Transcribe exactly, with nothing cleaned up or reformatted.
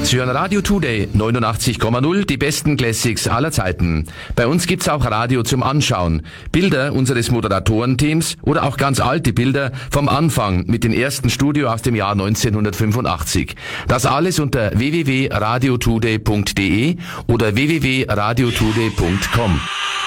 Sie hören Radio Today neunundachtzig Komma null, die besten Classics aller Zeiten. Bei uns gibt's auch Radio zum Anschauen. Bilder unseres Moderatorenteams oder auch ganz alte Bilder vom Anfang mit dem ersten Studio aus dem Jahr neunzehnhundertfünfundachtzig. Das alles unter w w w punkt radio today punkt d e oder w w w punkt radio today punkt com.